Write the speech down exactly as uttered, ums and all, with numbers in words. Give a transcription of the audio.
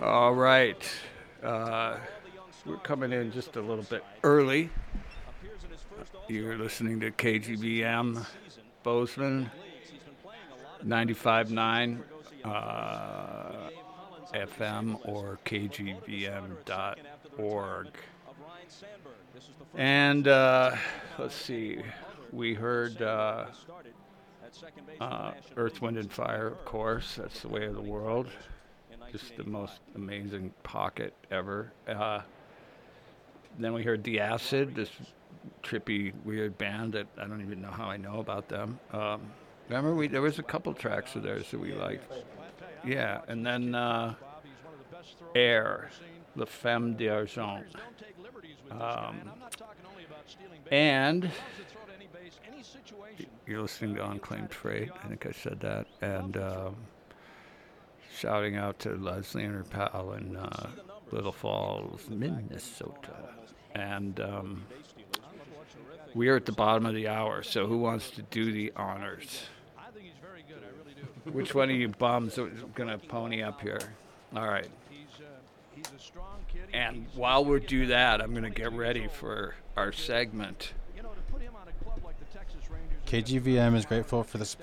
All right. Uh, we're coming in just a little bit early. You're listening to K G B M Bozeman, ninety-five point nine uh, F M or K G B M dot org. And uh, let's see, we heard uh, uh, Earth, Wind, and Fire, of course. That's the way of the world. Just the most amazing pocket ever. Uh, then we heard The Acid, this trippy, weird band that I don't even know how I know about them. Um, remember, we there was a couple tracks of theirs that we liked. Yeah, and then uh, Air, La Femme d'Argent. Um, and you're listening to Unclaimed Freight. I think I said that. And um, shouting out to Leslie and her pal in uh, Little Falls, Minnesota. And um, we are at the bottom of the hour, so who wants to do the honors? Which one of you bums is going to pony up here? All right. And while we do that, I'm going to get ready for our segment. K G V M is grateful for the